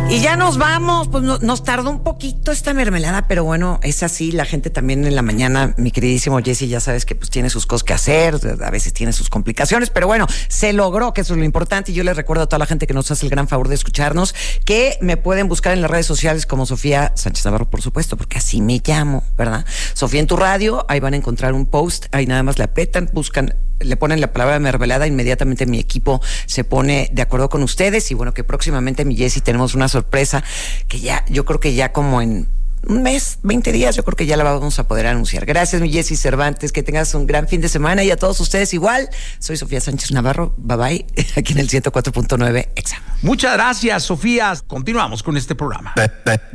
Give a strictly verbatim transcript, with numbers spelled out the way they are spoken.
Y ya nos vamos, pues no, nos tardó un poquito esta mermelada, pero bueno, es así, la gente también en la mañana, mi queridísimo Jesse, ya sabes que pues tiene sus cosas que hacer, a veces tiene sus complicaciones, pero bueno, se logró, que eso es lo importante, y yo les recuerdo a toda la gente que nos hace el gran favor de escucharnos, que me pueden buscar en las redes sociales como Sofía Sánchez Navarro, por supuesto, porque así me llamo, ¿verdad? Sofía en tu radio, ahí van a encontrar un post, ahí nada más le apretan, buscan, le ponen la palabra mermelada, inmediatamente mi equipo se pone de acuerdo con ustedes, y bueno, que próximamente mi Jessy tenemos una sorpresa que ya, yo creo que ya como en un mes, veinte días, yo creo que ya la vamos a poder anunciar. Gracias, mi Jessy Cervantes, que tengas un gran fin de semana, y a todos ustedes igual. Soy Sofía Sánchez Navarro, bye bye, aquí en el ciento cuatro punto nueve Exa. Muchas gracias, Sofía. Continuamos con este programa.